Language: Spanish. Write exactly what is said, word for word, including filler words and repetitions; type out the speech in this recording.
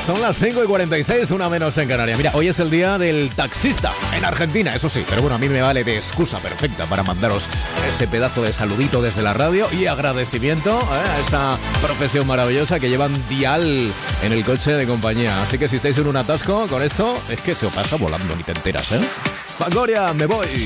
Son las cinco y cuarenta y seis, una menos en Canarias. Mira, hoy es el día del taxista en Argentina, eso sí, pero bueno, a mí me vale de excusa perfecta para mandaros ese pedazo de saludito desde la radio y agradecimiento ¿eh? a esa profesión maravillosa que llevan dial en el coche de compañía. Así que si estáis en un atasco con esto, es que se os pasa volando, ni te enteras, ¿eh? Fangoria, me voy.